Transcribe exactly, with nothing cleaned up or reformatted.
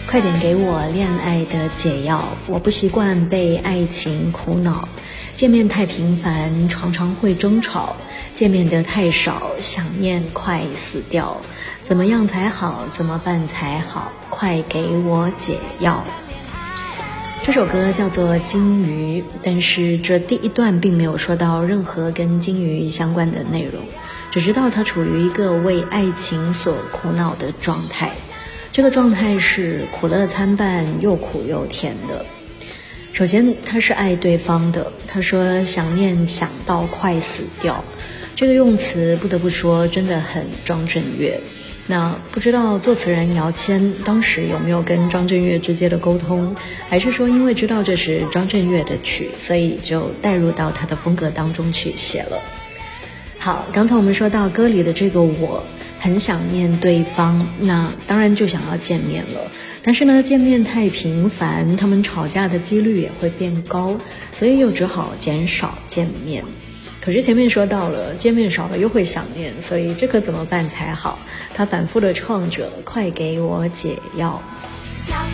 快点给我恋爱的解药，我不习惯被爱情苦恼，见面太频繁，常常会争吵，见面的太少，想念快死掉，怎么样才好？怎么办才好？快给我解药。这首歌叫做金鱼，但是这第一段并没有说到任何跟金鱼相关的内容，只知道他处于一个为爱情所苦恼的状态。这个状态是苦乐参半，又苦又甜的。首先他是爱对方的，他说想念想到快死掉，这个用词不得不说真的很张震岳。那不知道作词人姚谦当时有没有跟张震岳直接的沟通，还是说因为知道这是张震岳的曲，所以就带入到他的风格当中去写了。好，刚才我们说到歌里的这个我很想念对方，那当然就想要见面了，但是呢见面太频繁，他们吵架的几率也会变高，所以又只好减少见面。可是前面说到了见面少了又会想念，所以这可怎么办才好？他反复的唱着快给我解药。